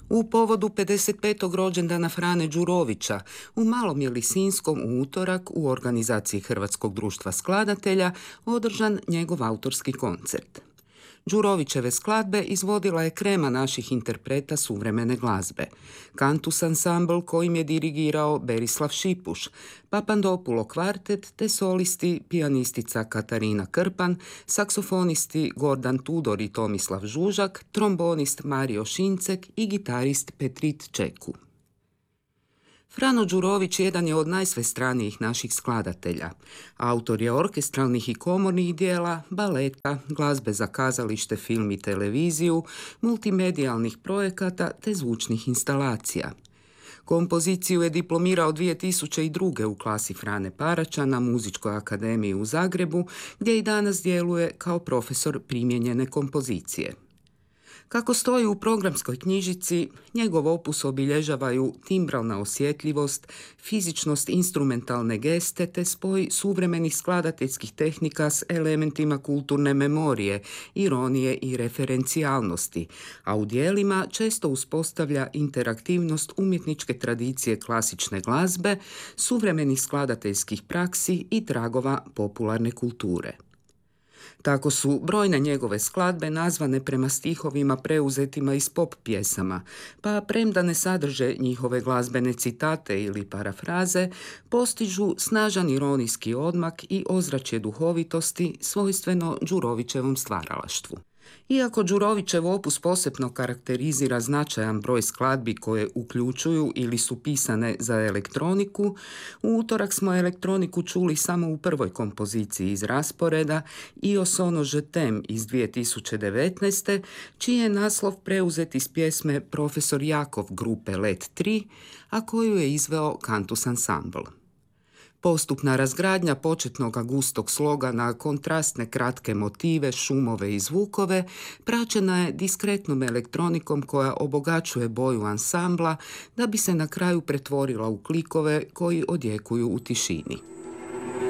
U povodu 55. rođendana Frane Đurovića u Malom je Lisinskom u utorak u organizaciji Hrvatskog društva skladatelja održan njegov autorski koncert. Đurovićeve skladbe izvodila je krema naših interpreta suvremene glazbe. Cantus ansambl kojim je dirigirao Berislav Šipuš, Papandopulo kvartet te solisti pijanistica Katarina Krpan, saksofonisti Gordan Tudor i Tomislav Žužak, trombonist Mario Šincek i gitarist Petrit Čeku. Frano Đurović jedan je od najsvestranijih naših skladatelja. Autor je orkestralnih i komornih dijela, baleta, glazbe za kazalište, film i televiziju, multimedijalnih projekata te zvučnih instalacija. Kompoziciju je diplomirao 2002. u klasi Frane Paraća na Muzičkoj akademiji u Zagrebu, gdje i danas djeluje kao profesor primijenjene kompozicije. Kako stoji u programskoj knjižici, njegov opus obilježavaju timbralna osjetljivost, fizičnost instrumentalne geste te spoj suvremenih skladateljskih tehnika s elementima kulturne memorije, ironije i referencijalnosti, a u dijelima često uspostavlja interaktivnost umjetničke tradicije klasične glazbe, suvremenih skladateljskih praksi i tragova popularne kulture. Tako su brojne njegove skladbe nazvane prema stihovima preuzetima iz pop pjesama, pa premda ne sadrže njihove glazbene citate ili parafraze, postižu snažan ironijski odmak i ozračje duhovitosti svojstveno Đurovićevom stvaralaštvu. Iako Đurovićev opus posebno karakterizira značajan broj skladbi koje uključuju ili su pisane za elektroniku, u utorak smo elektroniku čuli samo u prvoj kompoziciji iz rasporeda Io sono je tem iz 2019. čiji je naslov preuzet iz pjesme Profesor Jakov grupe Let 3, a koju je izveo Cantus ansambl. Postupna razgradnja početnog gustog sloga na kontrastne kratke motive, šumove i zvukove praćena je diskretnom elektronikom koja obogaćuje boju ansambla da bi se na kraju pretvorila u klikove koji odjekuju u tišini.